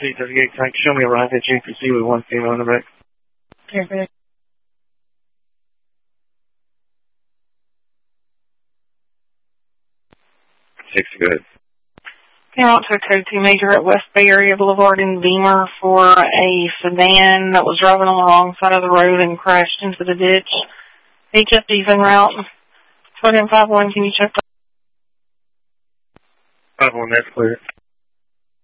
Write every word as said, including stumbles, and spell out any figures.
C thirty-eight, Tank. Show me a right at G P C with one female on the wreck. Okay. Six, good. Can I also code two major at West Bay Area Boulevard in Beamer for a sedan that was driving on the wrong side of the road and crashed into the ditch. H F D's en route. Plug in five one, can you check that? five one, that's clear.